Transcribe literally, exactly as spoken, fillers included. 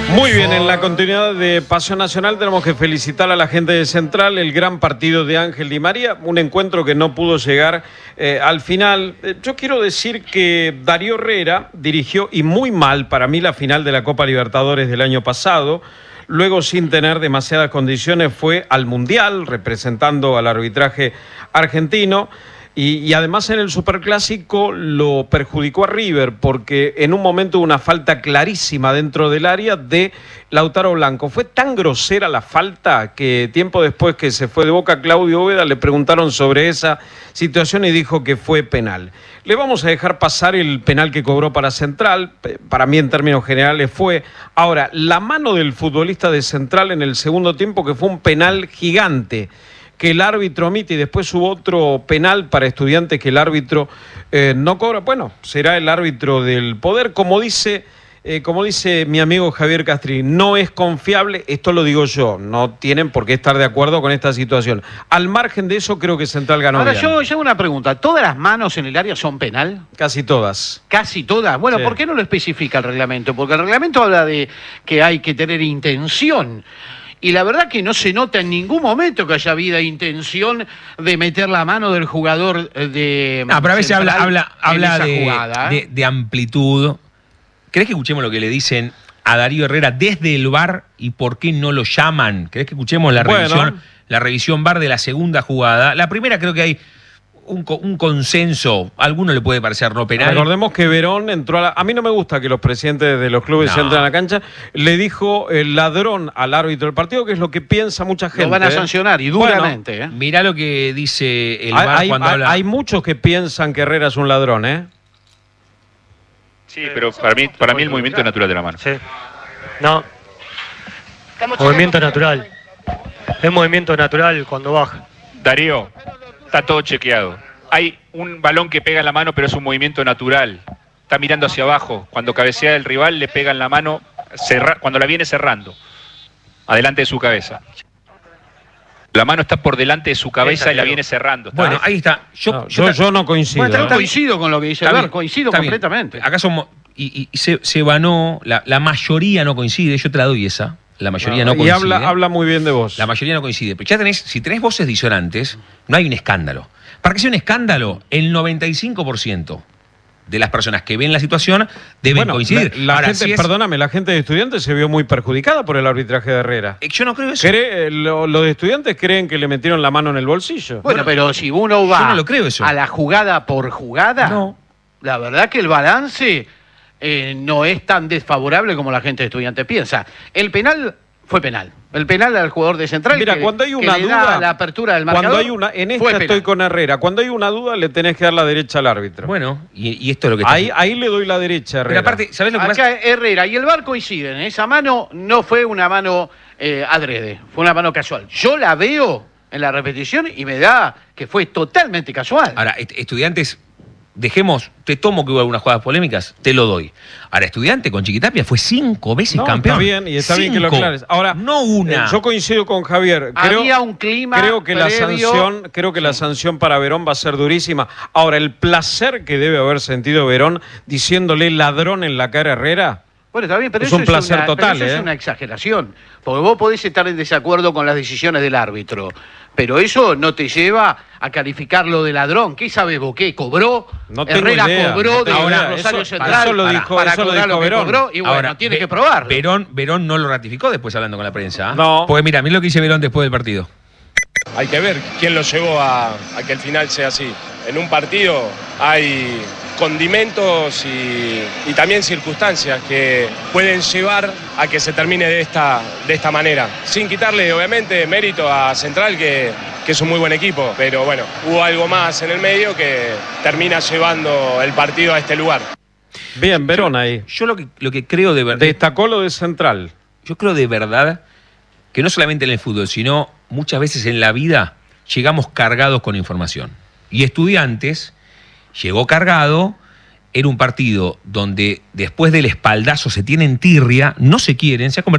Muy bien, en la continuidad de Pasión Nacional tenemos que felicitar a la gente de Central, el gran partido de Ángel Di María, un encuentro que no pudo llegar eh, al final. Eh, yo quiero decir que Darío Herrera dirigió, y muy mal para mí, la final de la Copa Libertadores del año pasado. Luego, sin tener demasiadas condiciones, fue al Mundial representando al arbitraje argentino. Y, y además en el Superclásico lo perjudicó a River porque en un momento hubo una falta clarísima dentro del área de Lautaro Blanco. Fue tan grosera la falta que tiempo después que se fue de Boca, Claudio Úbeda, le preguntaron sobre esa situación y dijo que fue penal. Le vamos a dejar pasar el penal que cobró para Central, para mí en términos generales fue. Ahora, la mano del futbolista de Central en el segundo tiempo, que fue un penal gigante, que el árbitro omite, y después hubo otro penal para Estudiantes que el árbitro eh, no cobra. Bueno, será el árbitro del poder. Como dice, eh, como dice mi amigo Javier Castri, no es confiable, esto lo digo yo, no tienen por qué estar de acuerdo con esta situación. Al margen de eso, creo que Central ganó Ahora, bien. yo, yo hago una pregunta, ¿todas las manos en el área son penal? Casi todas. Casi todas. Bueno, Sí. ¿por qué no lo especifica el reglamento? Porque el reglamento habla de que hay que tener intención. Y la verdad que no se nota en ningún momento que haya habido intención de meter la mano del jugador de... No, pero a veces habla, habla, habla esa de, jugada, de, de amplitud. ¿Crees que escuchemos lo que le dicen a Darío Herrera desde el V A R y por qué no lo llaman? ¿Crees que escuchemos la Bueno. revisión, la revisión V A R de la segunda jugada? La primera creo que hay un, un consenso. A alguno le puede parecer no penal. Recordemos que Verón entró a la... A mí no me gusta que los presidentes de los clubes No. entren a la cancha. Le dijo el ladrón al árbitro del partido, que es lo que piensa mucha gente. Lo van a ¿eh? sancionar y duramente. Bueno, ¿eh? Mirá lo que dice el V A R Hay, cuando hay, habla. hay muchos que piensan que Herrera es un ladrón, ¿eh? Sí, pero para mí, para mí el movimiento es natural de la mano. Sí. No. Movimiento natural. Es movimiento natural cuando baja. Darío, está todo chequeado. Hay un balón que pega en la mano, pero es un movimiento natural. Está mirando hacia abajo. Cuando cabecea el rival, le pega en la mano, cerra, cuando la viene cerrando, adelante de su cabeza. La mano está por delante de su cabeza y la viene cerrando. ¿está? Bueno, ahí está. Yo, No, yo, yo no coincido. Bueno, ¿eh? coincido con lo que dice Está el V A R, bien, coincido está bien. completamente. Acá somos. Y, y se, se vanó, la, la mayoría no coincide, yo te la doy esa. La mayoría no, y coincide. habla, habla muy bien de vos. La mayoría no coincide. Pero ya tenés, si tenés voces disonantes, no hay un escándalo. Para que sea un escándalo, el noventa y cinco por ciento de las personas que ven la situación deben Bueno, coincidir. La, la Ahora, gente, si es- perdóname, la gente de Estudiantes se vio muy perjudicada por el arbitraje de Herrera. eh, Yo no creo eso. Cree, lo- los de Estudiantes creen que le metieron la mano en el bolsillo. Bueno, pero si uno va yo no lo creo eso. a la jugada por jugada, No. la verdad que el balance eh, no es tan desfavorable como la gente de Estudiantes piensa. El penal fue penal. El penal al jugador de Central. Mira, que, cuando hay que una le da duda, la apertura del marcador, cuando hay una, en fue esta penal. estoy con Herrera, cuando hay una duda le tenés que dar la derecha al árbitro. Bueno, y, y esto es lo que está. ahí, ahí le doy la derecha a Herrera. Pero aparte, ¿sabés lo que pasa? Acá Herrera y el V A R coinciden. Esa mano no fue una mano eh, adrede, fue una mano casual. Yo la veo en la repetición y me da que fue totalmente casual. Ahora, est- Estudiantes, dejemos, te tomo que hubo algunas jugadas polémicas, te lo doy. Ahora, Estudiante con Chiquitapia fue cinco veces No, campeón. está bien, y está bien que lo Cinco. aclares. Ahora, no una. Eh, yo coincido con Javier. Creo, Había un clima creo que la previo- sanción, creo que la sanción para Verón va a ser durísima. Ahora, el placer que debe haber sentido Verón diciéndole ladrón en la cara a Herrera. Bueno, está bien, pero Es eso, un placer una, total, pero eso ¿eh? es una exageración. Porque vos podés estar en desacuerdo con las decisiones del árbitro, pero eso no te lleva a calificarlo de ladrón. ¿Qué sabes vos? ¿Qué? ¿Cobró? No tengo Herrera idea, cobró no de tengo idea. Rosario Eso- Central eso lo para- dijo- para eso lo cobrar dijo lo que Verón. cobró. Y bueno, Ahora, tiene Ve- que probarlo. Verón, Verón no lo ratificó después hablando con la prensa. ¿eh? No. Porque mira, mira lo que dice Verón después del partido. Hay que ver quién lo llevó a, a que el final sea así. En un partido hay condimentos y, y también circunstancias que pueden llevar a que se termine de esta, de esta manera. Sin quitarle, obviamente, mérito a Central, que, que es un muy buen equipo. Pero bueno, hubo algo más en el medio que termina llevando el partido a este lugar. Bien, Verón ahí. Yo lo que, lo que creo de verdad. Destacó lo de Central. Yo creo de verdad que no solamente en el fútbol, sino muchas veces en la vida llegamos cargados con información. Y Estudiantes llegó cargado, era un partido donde después del espaldazo se tienen tirria, no se quieren, se ha convertido